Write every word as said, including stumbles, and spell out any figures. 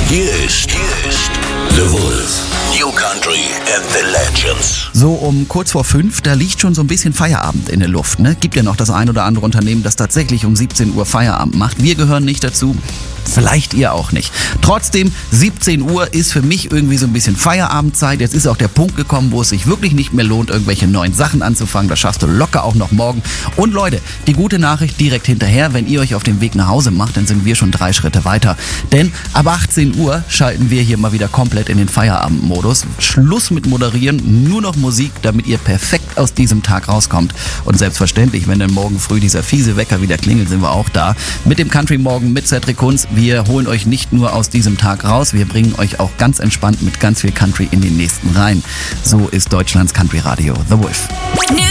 Hier ist, hier ist The Wolf. New Country and the Legends. So um kurz vor fünf, da liegt schon so ein bisschen Feierabend in der Luft. Ne? Gibt ja noch das ein oder andere Unternehmen, das tatsächlich um siebzehn Uhr Feierabend macht. Wir gehören nicht dazu. Vielleicht ihr auch nicht. Trotzdem, siebzehn Uhr ist für mich irgendwie so ein bisschen Feierabendzeit. Jetzt ist auch der Punkt gekommen, wo es sich wirklich nicht mehr lohnt, irgendwelche neuen Sachen anzufangen. Das schaffst du locker auch noch morgen. Und Leute, die gute Nachricht direkt hinterher, wenn ihr euch auf den Weg nach Hause macht, dann sind wir schon drei Schritte weiter. Denn ab achtzehn Uhr schalten wir hier mal wieder komplett in den Feierabendmodus. Schluss mit Moderieren, nur noch Musik, damit ihr perfekt aus diesem Tag rauskommt. Und selbstverständlich, wenn dann morgen früh dieser fiese Wecker wieder klingelt, sind wir auch da. Mit dem Country Morgen mit Cedric Kunz. Wir holen euch nicht nur aus diesem Tag raus, wir bringen euch auch ganz entspannt mit ganz viel Country in den nächsten rein. So ist Deutschlands Country Radio, The Wolf.